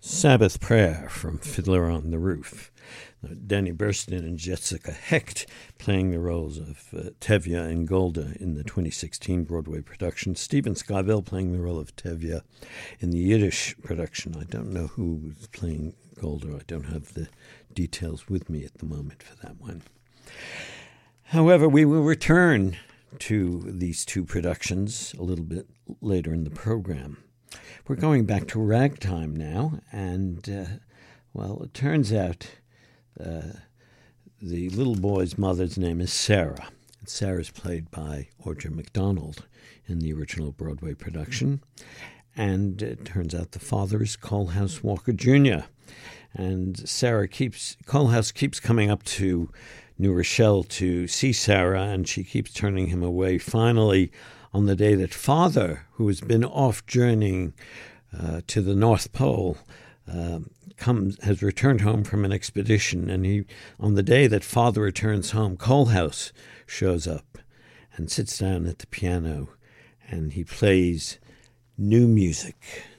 Sabbath Prayer from Fiddler on the Roof. Danny Burston and Jessica Hecht playing the roles of Tevye and Golda in the 2016 Broadway production. Stephen Skyville playing the role of Tevye in the Yiddish production. I don't know who was playing Golda. I don't have the details with me at the moment for that one. However, we will return to these two productions a little bit later in the program. We're going back to ragtime now, and, it turns out the little boy's mother's name is Sarah. And Sarah's played by Audra McDonald in the original Broadway production. And it turns out the father is Coalhouse Walker Jr. And Coalhouse keeps coming up to New Rochelle to see Sarah, and she keeps turning him away. Finally, on the day that Father, who has been off journeying to the North Pole, has returned home from an expedition, and on the day that Father returns home, Coalhouse shows up and sits down at the piano, and he plays new music.